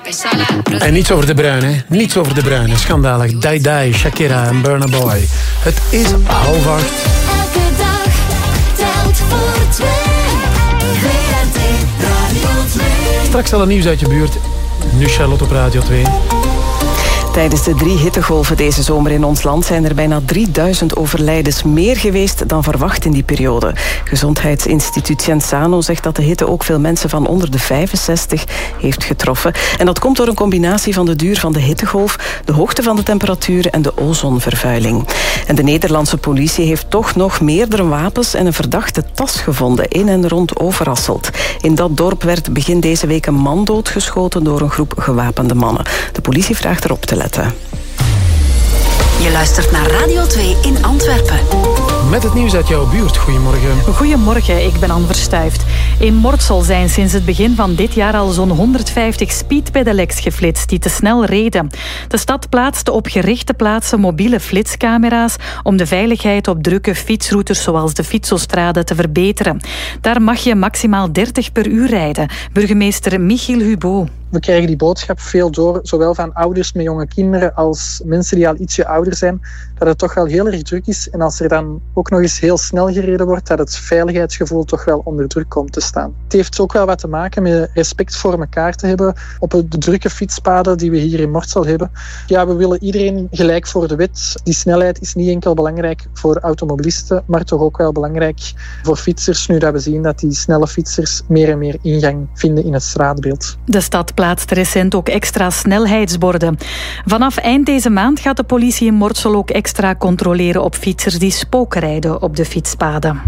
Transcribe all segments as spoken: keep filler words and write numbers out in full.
En niets over de Bruin, hè? Niets over de Bruin. Schandalig. Dai Dai, Shakira en Burna Boy. Het is half acht. Elke dag telt voor twee. V R T Radio twee. Straks al een nieuws uit je buurt. Nu Charlotte op Radio twee. Tijdens de drie hittegolven deze zomer in ons land zijn er bijna drieduizend overlijdens meer geweest dan verwacht in die periode. Gezondheidsinstituut Genzano zegt dat de hitte ook veel mensen van onder de vijfenzestig heeft getroffen. En dat komt door een combinatie van de duur van de hittegolf, de hoogte van de temperatuur en de ozonvervuiling. En de Nederlandse politie heeft toch nog meerdere wapens en een verdachte tas gevonden in en rond Overasselt. In dat dorp werd begin deze week een man doodgeschoten door een groep gewapende mannen. De politie vraagt erop te letten. Je luistert naar Radio twee in Antwerpen. Met het nieuws uit jouw buurt. Goedemorgen. Goedemorgen, ik ben Anne Verstuift. In Mortsel zijn sinds het begin van dit jaar al zo'n honderdvijftig speedpedelecs geflitst die te snel reden. De stad plaatste op gerichte plaatsen mobiele flitscamera's om de veiligheid op drukke fietsroutes zoals de Fietsostrade te verbeteren. Daar mag je maximaal dertig per uur rijden. Burgemeester Michiel Hubo. We krijgen die boodschap veel door, zowel van ouders met jonge kinderen als mensen die al ietsje ouder zijn, dat het toch wel heel erg druk is. En als er dan ook nog eens heel snel gereden wordt, dat het veiligheidsgevoel toch wel onder druk komt te staan. Het heeft ook wel wat te maken met respect voor elkaar te hebben op de drukke fietspaden die we hier in Mortsel hebben. Ja, we willen iedereen gelijk voor de wet. Die snelheid is niet enkel belangrijk voor automobilisten, maar toch ook wel belangrijk voor fietsers, nu dat we zien dat die snelle fietsers meer en meer ingang vinden in het straatbeeld. De stad plaatst recent ook extra snelheidsborden. Vanaf eind deze maand gaat de politie in Mortsel ook extra controleren op fietsers die spookrijden op de fietspaden.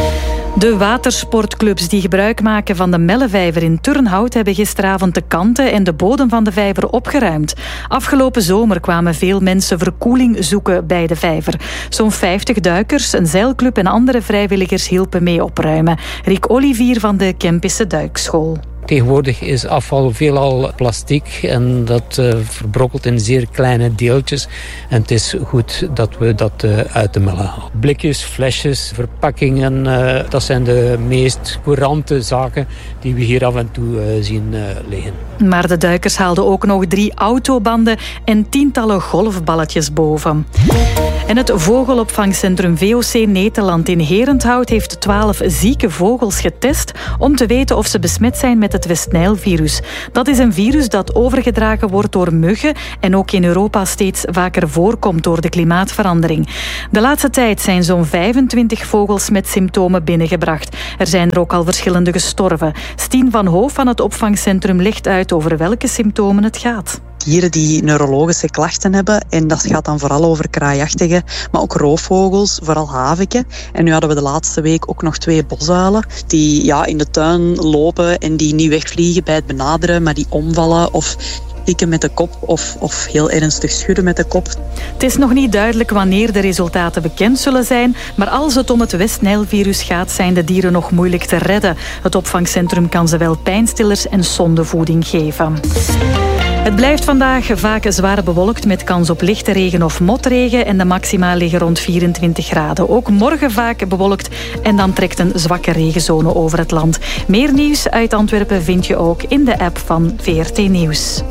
De watersportclubs die gebruik maken van de Mellevijver in Turnhout hebben gisteravond de kanten en de bodem van de vijver opgeruimd. Afgelopen zomer kwamen veel mensen verkoeling zoeken bij de vijver. Zo'n vijftig duikers, een zeilclub en andere vrijwilligers hielpen mee opruimen. Rick Olivier van de Kempische Duikschool. Tegenwoordig is afval veelal plastic en dat uh, verbrokkelt in zeer kleine deeltjes. En het is goed dat we dat uh, uit de mellen halen. Blikjes, flesjes, verpakkingen, uh, dat zijn de meest courante zaken die we hier af en toe uh, zien uh, liggen. Maar de duikers haalden ook nog drie autobanden en tientallen golfballetjes boven. En het vogelopvangcentrum V O C Nederland in Herenthout heeft twaalf zieke vogels getest om te weten of ze besmet zijn met het West-Nijl-virus. Dat is een virus dat overgedragen wordt door muggen en ook in Europa steeds vaker voorkomt door de klimaatverandering. De laatste tijd zijn zo'n vijfentwintig vogels met symptomen binnengebracht. Er zijn er ook al verschillende gestorven. Stien van Hoof van het opvangcentrum legt uit over welke symptomen het gaat. Dieren die neurologische klachten hebben. En dat gaat dan vooral over kraaiachtige, maar ook roofvogels, vooral haviken. En nu hadden we de laatste week ook nog twee bosuilen die ja, in de tuin lopen en die niet wegvliegen bij het benaderen, maar die omvallen of tikken met de kop of, of heel ernstig schudden met de kop. Het is nog niet duidelijk wanneer de resultaten bekend zullen zijn, maar als het om het West-Nijl-virus gaat, zijn de dieren nog moeilijk te redden. Het opvangcentrum kan ze wel pijnstillers en zondevoeding geven. Het blijft vandaag vaak zwaar bewolkt met kans op lichte regen of motregen en de maxima liggen rond vierentwintig graden. Ook morgen vaak bewolkt en dan trekt een zwakke regenzone over het land. Meer nieuws uit Antwerpen vind je ook in de app van V R T Nieuws.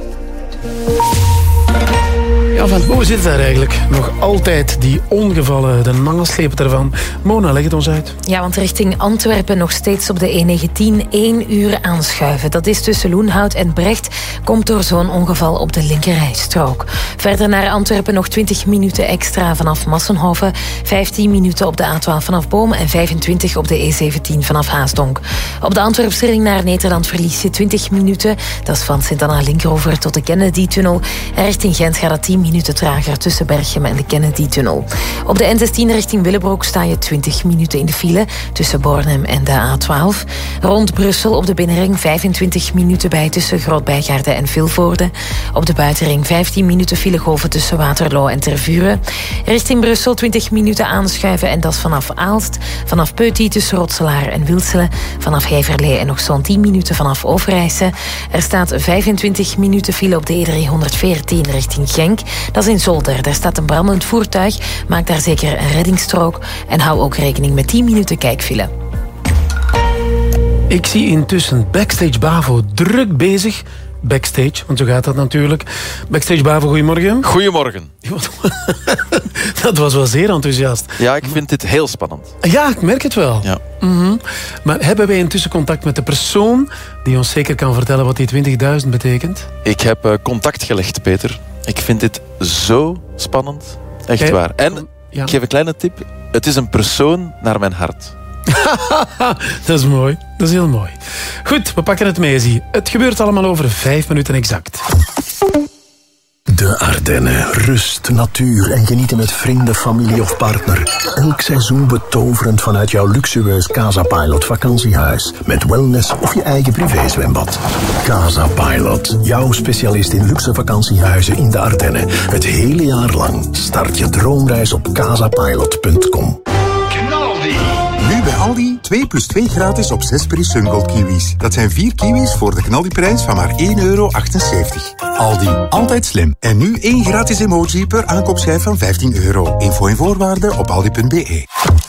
Ja, van hoe zit het daar eigenlijk? Nog altijd die ongevallen, de nasleep ervan. Mona, leg het ons uit. Ja, want richting Antwerpen nog steeds op de E negentien één uur aanschuiven. Dat is tussen Loenhout en Brecht. Komt door zo'n ongeval op de linkerrijstrook. Verder naar Antwerpen nog twintig minuten extra vanaf Massenhoven. vijftien minuten op de A twaalf vanaf Bomen en vijfentwintig op de E zeventien vanaf Haasdonk. Op de Antwerpse ring naar Nederland verlies je twintig minuten. Dat is van Sint-Anna-Linkeroever tot de Kennedy-tunnel. En richting Gent gaat het tien minuten trager tussen Berchem en de Kennedy-tunnel. Op de N zestien richting Willebroek sta je twintig minuten in de file tussen Bornem en de A twaalf. Rond Brussel op de binnenring vijfentwintig minuten bij tussen Groot-Bijgaarde en Vilvoorde. Op de buitenring vijftien minuten filegolven tussen Waterloo en Tervuren. Richting Brussel twintig minuten aanschuiven en dat is vanaf Aalst. Vanaf Peuty tussen Rotselaar en Wilselen. Vanaf Heverlee en nog zo'n tien minuten vanaf Overijse. Er staat vijfentwintig minuten file op de E driehonderdveertien richting Genk. Dat is in Zolder. Daar staat een brandend voertuig. Maak daar zeker een reddingsstrook. En hou ook rekening met tien minuten kijkfile. Ik zie intussen Backstage Bavo druk bezig backstage, want zo gaat dat natuurlijk. Backstage Bavo, goedemorgen. Goedemorgen. Dat was wel zeer enthousiast. Ja, ik vind dit heel spannend. Ja, ik merk het wel. Ja. Mm-hmm. Maar hebben wij intussen contact met de persoon die ons zeker kan vertellen wat die twintigduizend betekent? Ik heb uh, contact gelegd, Peter. Ik vind dit zo spannend. Echt Kijk, waar. En ja. ik geef een kleine tip. Het is een persoon naar mijn hart. Dat is mooi. Dat is heel mooi. Goed, we pakken het mee, zie. Het gebeurt allemaal over vijf minuten exact. De Ardennen. Rust, natuur en genieten met vrienden, familie of partner. Elk seizoen betoverend vanuit jouw luxueus Casa Pilot vakantiehuis. Met wellness of je eigen privézwembad. Casa Pilot. Jouw specialist in luxe vakantiehuizen in de Ardennen. Het hele jaar lang. Start je droomreis op casapilot punt com. Nu bij Aldi, twee plus twee gratis op zes Peri Sungold kiwis. Dat zijn vier kiwis voor de knaldiprijs van maar één euro achtenzeventig. Aldi, altijd slim. En nu één gratis emoji per aankoopschijf van vijftien euro. Info en voorwaarden op aldi punt be.